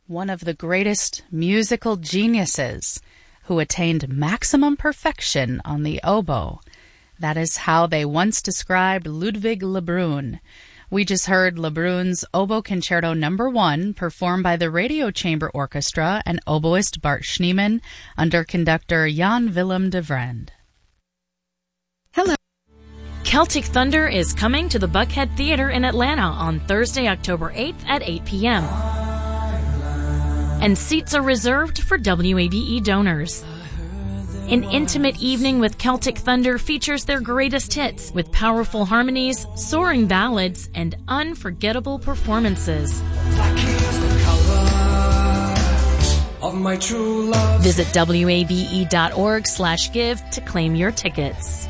one of the greatest musical geniuses who attained maximum perfection on the oboe. That is how they once described Ludwig Lebrun. We just heard Lebrun's Oboe Concerto No. 1 performed by the Radio Chamber Orchestra and oboist Bart Schneemann under conductor Jan Willem de Vrend. Hello. Celtic Thunder is coming to the Buckhead Theater in Atlanta on Thursday, October 8th at 8 p.m. And seats are reserved for WABE donors. An intimate evening with Celtic Thunder features their greatest hits with powerful harmonies, soaring ballads, and unforgettable performances. Visit WABE.org/give to claim your tickets.